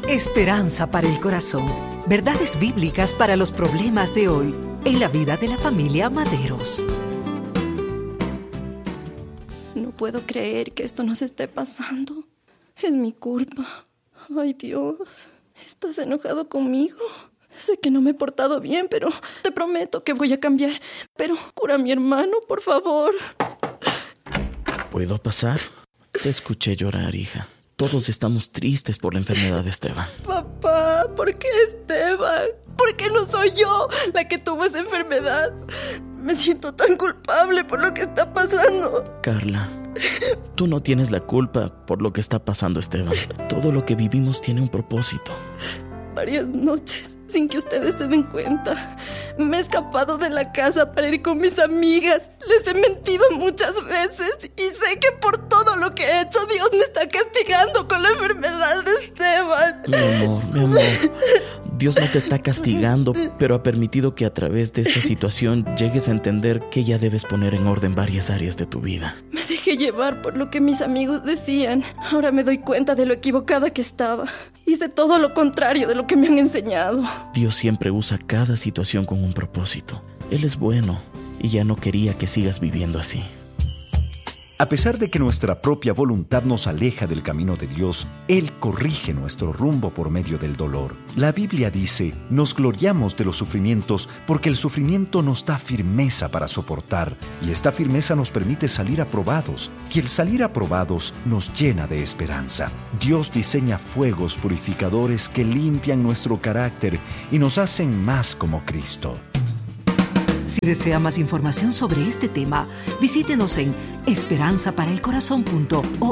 Esperanza para el corazón. Verdades bíblicas para los problemas de hoy en la vida de la familia Maderos. No puedo creer que esto nos esté pasando. Es mi culpa. Ay, Dios. ¿Estás enojado conmigo? Sé que no me he portado bien, pero te prometo que voy a cambiar. Pero cura a mi hermano, por favor. ¿Puedo pasar? Te escuché llorar, hija. Todos estamos tristes por la enfermedad de Esteban. Papá, ¿por qué Esteban? ¿Por qué no soy yo la que tuvo esa enfermedad? Me siento tan culpable por lo que está pasando. Carla, tú no tienes la culpa por lo que está pasando, Esteban. Todo lo que vivimos tiene un propósito. Varias noches, sin que ustedes se den cuenta, me he escapado de la casa para ir con mis amigas. Les he mentido muchas veces y sé que por todo lo que he hecho, Dios me está castigando con la enfermedad de Esteban. Mi amor, Dios no te está castigando, pero ha permitido que a través de esta situación llegues a entender que ya debes poner en orden varias áreas de tu vida. Me dejé llevar por lo que mis amigos decían. Ahora me doy cuenta de lo equivocada que estaba. Hice todo lo contrario de lo que me han enseñado. Dios siempre usa cada situación con un propósito. Él es bueno y ya no quería que sigas viviendo así. A pesar de que nuestra propia voluntad nos aleja del camino de Dios, Él corrige nuestro rumbo por medio del dolor. La Biblia dice, nos gloriamos de los sufrimientos porque el sufrimiento nos da firmeza para soportar y esta firmeza nos permite salir aprobados y el salir aprobados nos llena de esperanza. Dios diseña fuegos purificadores que limpian nuestro carácter y nos hacen más como Cristo. Si desea más información sobre este tema, visítenos en esperanzaparaelcorazon.org.